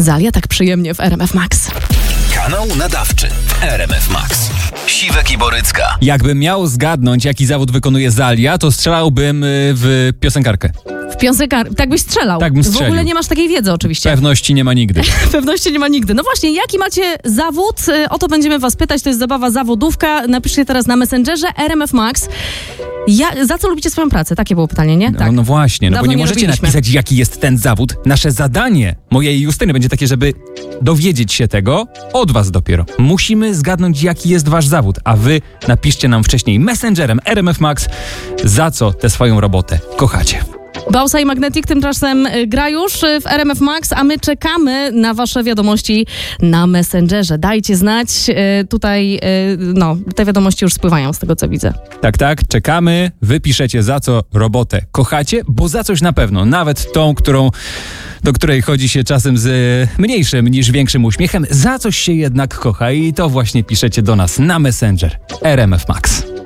Zalia tak przyjemnie w RMF Max. Kanał nadawczy RMF Max. Siwek i Borycka. Jakbym miał zgadnąć, jaki zawód wykonuje Zalia, to strzelałbym w piosenkarkę. W piosenkarkę. Tak byś strzelał. Tak bym W strzelił. ogóle nie masz takiej wiedzy oczywiście. Pewności nie ma nigdy. Pewności nie ma nigdy. No właśnie, jaki macie zawód? O to będziemy was pytać. To jest zabawa zawodówka. Napiszcie teraz na Messengerze RMF Max. Za co lubicie swoją pracę? Takie było pytanie, nie? Tak. No właśnie, Dawno bo nie nie możecie robiliśmy. napisać, jaki jest ten zawód. Nasze zadanie, mojej i Justyny, będzie takie, żeby dowiedzieć się tego od was dopiero. Musimy zgadnąć, jaki jest wasz zawód, a wy napiszcie nam wcześniej Messengerem RMF Max, za co tę swoją robotę kochacie. Bausa i Magnetic tymczasem gra już w RMF Max, a my czekamy na wasze wiadomości na Messengerze. Dajcie znać. Tutaj, te wiadomości już spływają z tego, co widzę. Tak, czekamy. Wy piszecie, za co robotę kochacie, bo za coś na pewno, nawet tą, do której chodzi się czasem z mniejszym niż większym uśmiechem, za coś się jednak kocha i to właśnie piszecie do nas na Messenger RMF Max.